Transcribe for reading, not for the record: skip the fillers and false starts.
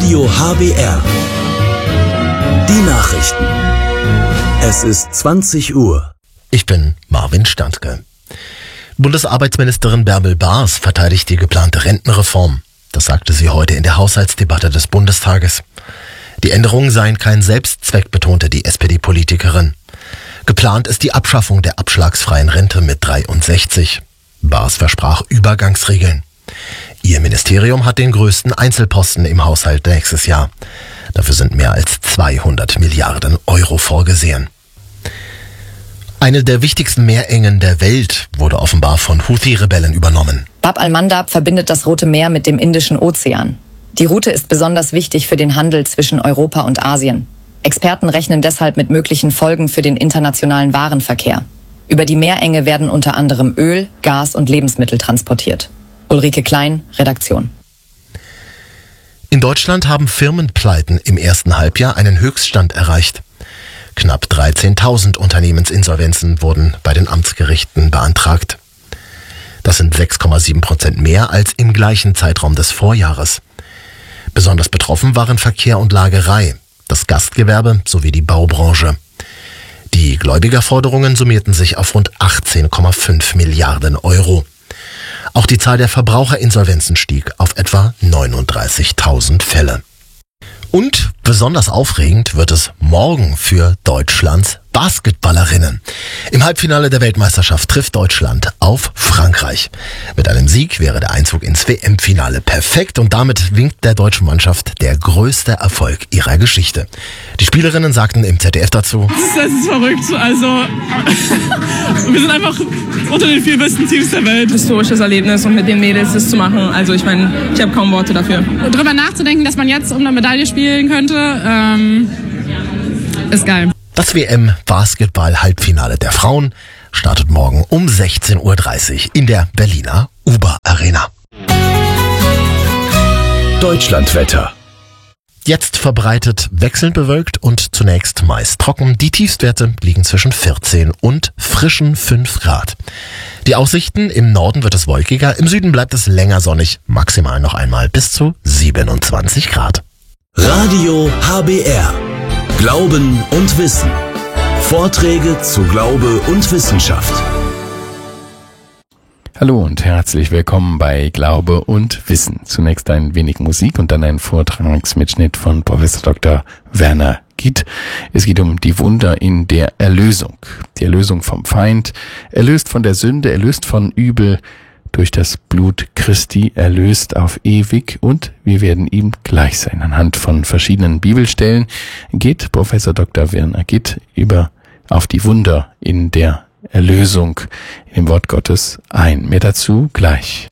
Radio HBR. Die Nachrichten. Es ist 20 Uhr. Ich bin Marvin Standke. Bundesarbeitsministerin Bärbel Baas verteidigt die geplante Rentenreform. Das sagte sie heute in der Haushaltsdebatte des Bundestages. Die Änderungen seien kein Selbstzweck, betonte die SPD-Politikerin. Geplant ist die Abschaffung der abschlagsfreien Rente mit 63. Baas versprach Übergangsregeln. Ihr Ministerium hat den größten Einzelposten im Haushalt nächstes Jahr. Dafür sind mehr als 200 Milliarden Euro vorgesehen. Eine der wichtigsten Meerengen der Welt wurde offenbar von Houthi-Rebellen übernommen. Bab al-Mandab verbindet das Rote Meer mit dem Indischen Ozean. Die Route ist besonders wichtig für den Handel zwischen Europa und Asien. Experten rechnen deshalb mit möglichen Folgen für den internationalen Warenverkehr. Über die Meerenge werden unter anderem Öl, Gas und Lebensmittel transportiert. Ulrike Klein, Redaktion. In Deutschland haben Firmenpleiten im ersten Halbjahr einen Höchststand erreicht. Knapp 13.000 Unternehmensinsolvenzen wurden bei den Amtsgerichten beantragt. Das sind 6,7% mehr als im gleichen Zeitraum des Vorjahres. Besonders betroffen waren Verkehr und Lagerei, das Gastgewerbe sowie die Baubranche. Die Gläubigerforderungen summierten sich auf rund 18,5 Milliarden Euro. Auch die Zahl der Verbraucherinsolvenzen stieg auf etwa 39.000 Fälle. Und besonders aufregend wird es morgen für Deutschlands Basketballerinnen. Im Halbfinale der Weltmeisterschaft trifft Deutschland auf Frankreich. Mit einem Sieg wäre der Einzug ins WM-Finale perfekt und damit winkt der deutschen Mannschaft der größte Erfolg ihrer Geschichte. Die Spielerinnen sagten im ZDF dazu: Das ist verrückt, also wir sind einfach unter den 4 besten Teams der Welt. Historisches Erlebnis und mit den Mädels das zu machen, also ich meine, ich habe kaum Worte dafür. Drüber nachzudenken, dass man jetzt um eine Medaille spielen könnte, ist geil. Das WM-Basketball-Halbfinale der Frauen startet morgen um 16:30 Uhr in der Berliner Uber Arena. Deutschlandwetter. Jetzt verbreitet wechselnd bewölkt und zunächst meist trocken. Die Tiefstwerte liegen zwischen 14 und frischen 5 Grad. Die Aussichten: im Norden wird es wolkiger, im Süden bleibt es länger sonnig, maximal noch einmal bis zu 27 Grad. Radio HBR. Glauben und Wissen. Vorträge zu Glaube und Wissenschaft. Hallo und herzlich willkommen bei Glaube und Wissen. Zunächst ein wenig Musik und dann ein Vortragsmitschnitt von Professor Dr. Werner Gitt. Es geht um die Wunder in der Erlösung. Die Erlösung vom Feind, erlöst von der Sünde, erlöst von Übel, durch das Blut Christi erlöst auf ewig, und wir werden ihm gleich sein. Anhand von verschiedenen Bibelstellen geht Professor Dr. Werner Gitt auf die Wunder in der Erlösung im Wort Gottes ein. Mehr dazu gleich.